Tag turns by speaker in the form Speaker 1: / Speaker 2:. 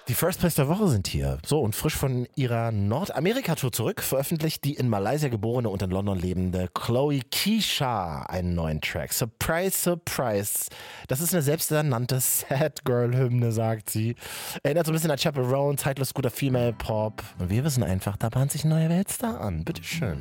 Speaker 1: Die First Place der Woche sind hier. So, und frisch von ihrer Nordamerika-Tour zurück veröffentlicht die in Malaysia geborene und in London lebende Chloe Keysha einen neuen Track. Surprise, surprise. Das ist eine selbsternannte Sad Girl-Hymne, sagt sie. Erinnert so ein bisschen an Chaperone, zeitlos guter Female Pop. Und wir wissen einfach, da bahnt sich ein neuer Weltstar an. Bitteschön.